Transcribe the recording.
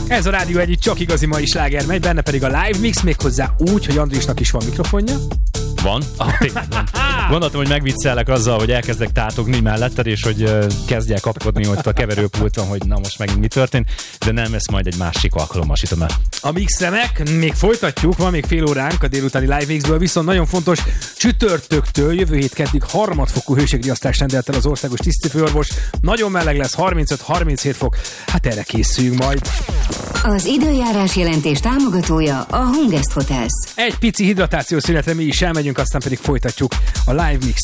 Ez a Rádió Egy csak igazi mai sláger megy, benne pedig a live mix, méghozzá úgy, hogy Andrisnak is van mikrofonja. Van? Tényleg van. Gondoltam, hogy megviccellek azzal, hogy elkezdek tátogni melletted, és hogy kezdjek kapkodni ott a keverőpulton, hogy na most megint mi történt, de nem, ezt majd egy másik alkalommal sütöm el. A mix remek, még folytatjuk, van még fél óránk a délutáni live mixből, viszont nagyon fontos, csütörtöktől jövő hét keddig harmadfokú hőségriasztást rendelt el az országos tisztifőorvos. Nagyon meleg lesz, 35-37 fok, hát erre készüljünk majd. Az időjárás jelentés támogatója a Hungest Hotels. Egy pici hidratációs szünetre mi is elmegyünk, aztán pedig folytatjuk a live mix